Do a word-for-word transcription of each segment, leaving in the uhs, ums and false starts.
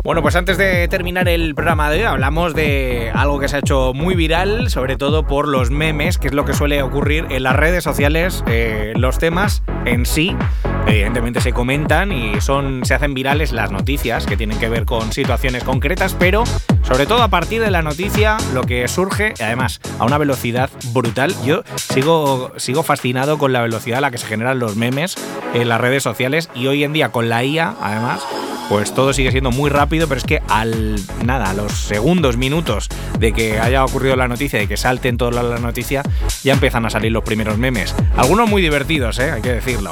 Bueno, pues antes de terminar el programa de hoy hablamos de algo que se ha hecho muy viral, sobre todo por los memes, que es lo que suele ocurrir en las redes sociales. Eh, los temas en sí, evidentemente se comentan y son, se hacen virales las noticias que tienen que ver con situaciones concretas, pero sobre todo a partir de la noticia lo que surge, además a una velocidad brutal. Yo sigo, sigo fascinado con la velocidad a la que se generan los memes en las redes sociales, y hoy en día con la I A, además, pues todo sigue siendo muy rápido, pero es que al nada, a los segundos, minutos de que haya ocurrido la noticia, de que salten toda la noticia, ya empiezan a salir los primeros memes. Algunos muy divertidos, ¿eh? Hay que decirlo.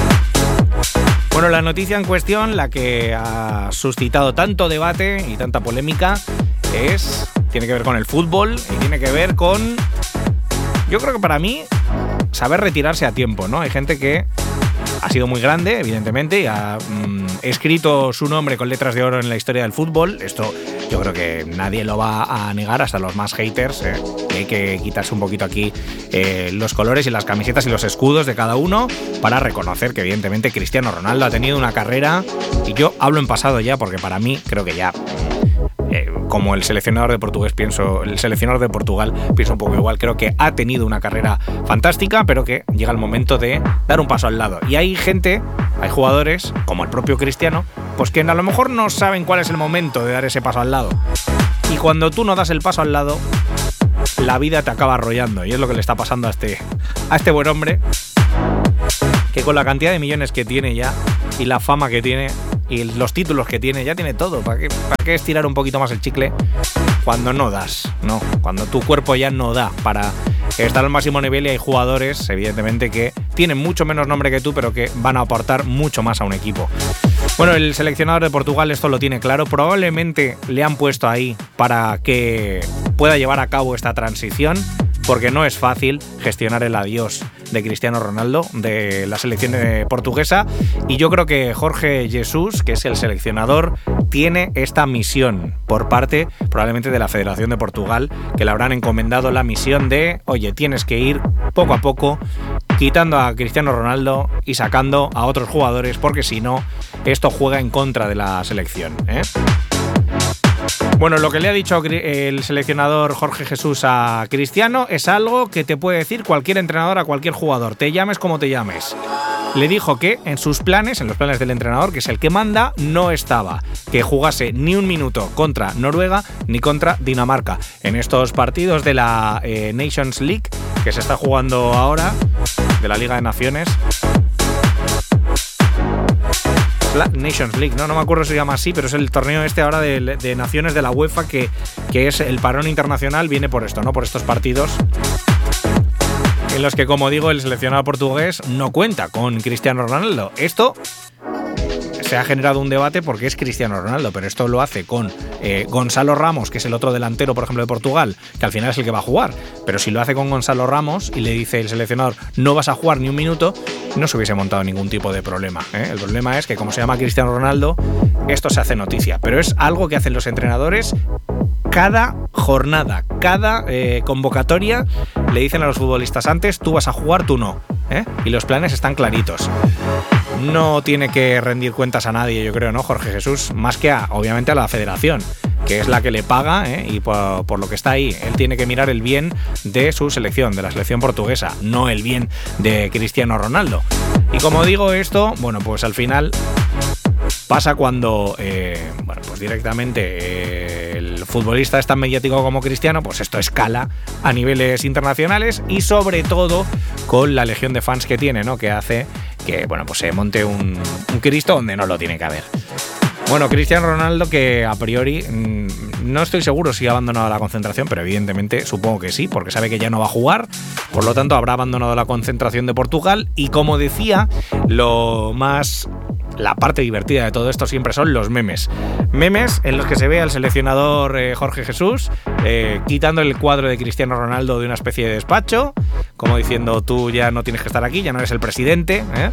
Bueno, la noticia en cuestión, la que ha suscitado tanto debate y tanta polémica, es tiene que ver con el fútbol y tiene que ver con, yo creo que para mí, saber retirarse a tiempo, ¿no? Hay gente que ha sido muy grande, evidentemente, y ha mm, escrito su nombre con letras de oro en la historia del fútbol. Esto yo creo que nadie lo va a negar, hasta los más haters, ¿eh? Que hay que quitarse un poquito aquí eh, los colores y las camisetas y los escudos de cada uno para reconocer que evidentemente Cristiano Ronaldo ha tenido una carrera, y yo hablo en pasado ya porque para mí creo que ya... Eh, como el seleccionador de portugués pienso, el seleccionador de Portugal pienso un poco igual. Creo que ha tenido una carrera fantástica, pero que llega el momento de dar un paso al lado. Y hay gente, hay jugadores, como el propio Cristiano, pues que a lo mejor no saben cuál es el momento de dar ese paso al lado. Y cuando tú no das el paso al lado, la vida te acaba arrollando. Y es lo que le está pasando a este, a este buen hombre, que con la cantidad de millones que tiene ya y la fama que tiene y los títulos que tiene, ya tiene todo. ¿Para qué, para qué estirar un poquito más el chicle cuando no das? No, cuando tu cuerpo ya no da para estar al máximo nivel, y hay jugadores, evidentemente, que tienen mucho menos nombre que tú, pero que van a aportar mucho más a un equipo. Bueno, el seleccionador de Portugal esto lo tiene claro. Probablemente le han puesto ahí para que pueda llevar a cabo esta transición, porque no es fácil gestionar el adiós de Cristiano Ronaldo de la selección portuguesa, y yo creo que Jorge Jesús, que es el seleccionador, tiene esta misión por parte probablemente de la Federación de Portugal, que le habrán encomendado la misión de, oye, tienes que ir poco a poco quitando a Cristiano Ronaldo y sacando a otros jugadores, porque si no, esto juega en contra de la selección, ¿eh? Bueno, lo que le ha dicho el seleccionador Jorge Jesús a Cristiano es algo que te puede decir cualquier entrenador a cualquier jugador, te llames como te llames. Le dijo que en sus planes, en los planes del entrenador, que es el que manda, no estaba que jugase ni un minuto contra Noruega ni contra Dinamarca en estos partidos de la eh, Nations League que se está jugando ahora, de la Liga de Naciones. La Nations League, ¿no? No me acuerdo si se llama así, pero es el torneo este ahora de, de naciones de la UEFA, que, que es el parón internacional, viene por esto, ¿no? Por estos partidos en los que, como digo, el seleccionado portugués no cuenta con Cristiano Ronaldo. Esto se ha generado un debate porque es Cristiano Ronaldo, pero esto lo hace con eh, Gonzalo Ramos, que es el otro delantero, por ejemplo, de Portugal, que al final es el que va a jugar. Pero si lo hace con Gonzalo Ramos y le dice el seleccionador, no vas a jugar ni un minuto, no se hubiese montado ningún tipo de problema, ¿eh? El problema es que, como se llama Cristiano Ronaldo, esto se hace noticia. Pero es algo que hacen los entrenadores cada jornada, cada eh, convocatoria. Le dicen a los futbolistas antes, tú vas a jugar, tú no, ¿eh? Y los planes están claritos. No tiene que rendir cuentas a nadie, yo creo, ¿no, Jorge Jesús? Más que a, obviamente, a la federación, que es la que le paga, ¿eh? Y por, por lo que está ahí. Él tiene que mirar el bien de su selección, de la selección portuguesa, no el bien de Cristiano Ronaldo. Y como digo esto, bueno, pues al final pasa cuando, eh, bueno, pues directamente eh, el futbolista es tan mediático como Cristiano, pues esto escala a niveles internacionales, y sobre todo con la legión de fans que tiene, ¿no? Que hace que, bueno, pues se monte un, un Cristo donde no lo tiene que haber. Bueno, Cristiano Ronaldo, que a priori mmm, no estoy seguro si ha abandonado la concentración, pero evidentemente supongo que sí, porque sabe que ya no va a jugar, por lo tanto habrá abandonado la concentración de Portugal. Y como decía, lo más... la parte divertida de todo esto siempre son los memes. Memes en los que se ve al seleccionador eh, Jorge Jesús eh, quitando el cuadro de Cristiano Ronaldo de una especie de despacho, como diciendo, tú ya no tienes que estar aquí, ya no eres el presidente, ¿eh?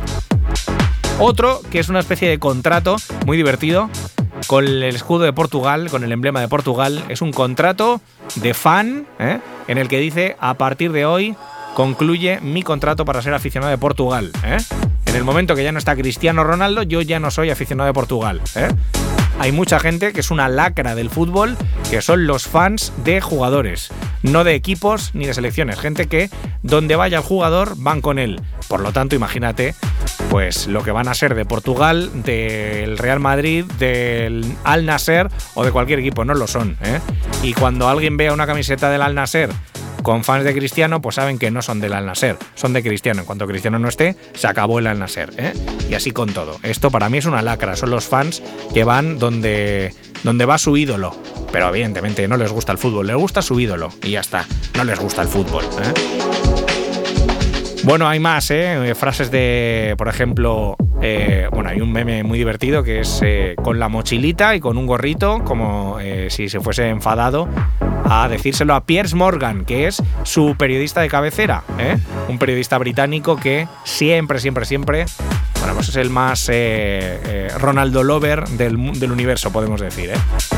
Otro que es una especie de contrato muy divertido con el escudo de Portugal, con el emblema de Portugal. Es un contrato de fan, ¿eh? En el que dice, a partir de hoy concluye mi contrato para ser aficionado de Portugal, ¿eh? En el momento que ya no está Cristiano Ronaldo, yo ya no soy aficionado de Portugal, ¿eh? Hay mucha gente que es una lacra del fútbol, que son los fans de jugadores, no de equipos ni de selecciones. Gente que donde vaya el jugador van con él. Por lo tanto, imagínate pues lo que van a ser de Portugal, del Real Madrid, del Al Nassr o de cualquier equipo. No lo son, ¿eh? Y cuando alguien vea una camiseta del Al Nassr con fans de Cristiano, pues saben que no son del Al Nassr, son de Cristiano. En cuanto Cristiano no esté, se acabó el Al Nassr, ¿eh? Y así con todo. Esto para mí es una lacra, son los fans que van donde, donde va su ídolo. Pero evidentemente no les gusta el fútbol, les gusta su ídolo y ya está, no les gusta el fútbol, ¿eh? Bueno, hay más, ¿eh? Frases de, por ejemplo, eh, bueno, hay un meme muy divertido que es eh, con la mochilita y con un gorrito, como eh, si se fuese enfadado a decírselo a Piers Morgan, que es su periodista de cabecera, ¿eh? Un periodista británico que siempre, siempre, siempre, bueno, pues es el más eh, eh, Ronaldo lover del, del universo, podemos decir, ¿eh?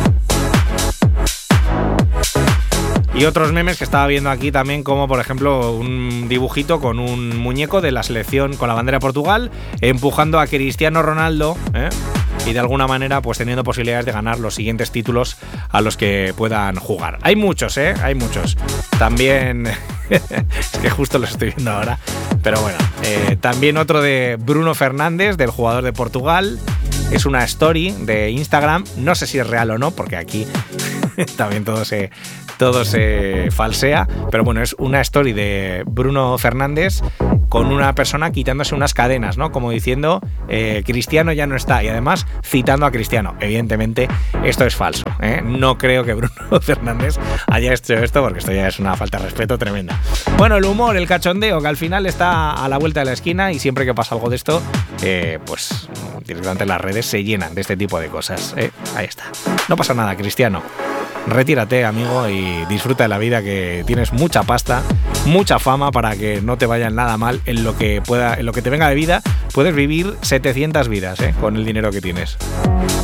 Y otros memes que estaba viendo aquí también, como por ejemplo un dibujito con un muñeco de la selección con la bandera de Portugal empujando a Cristiano Ronaldo, ¿eh? Y de alguna manera pues teniendo posibilidades de ganar los siguientes títulos a los que puedan jugar. Hay muchos, ¿eh? Hay muchos. También, es que justo los estoy viendo ahora, pero bueno, eh, también otro de Bruno Fernández, del jugador de Portugal. Es una story de Instagram, no sé si es real o no, porque aquí también todo se, todo se falsea, pero bueno, es una story de Bruno Fernández con una persona quitándose unas cadenas, ¿no? Como diciendo, eh, Cristiano ya no está, y además citando a Cristiano. Evidentemente, esto es falso, ¿eh? No creo que Bruno Fernández haya hecho esto, porque esto ya es una falta de respeto tremenda. Bueno, el humor, el cachondeo, que al final está a la vuelta de la esquina, y siempre que pasa algo de esto, eh, pues directamente las redes se llenan de este tipo de cosas, ¿eh? Ahí está. No pasa nada, Cristiano. Retírate, amigo, y disfruta de la vida, que tienes mucha pasta, mucha fama para que no te vaya nada mal en lo que pueda, en lo que te venga de vida. Puedes vivir setecientas vidas, ¿eh? Con el dinero que tienes.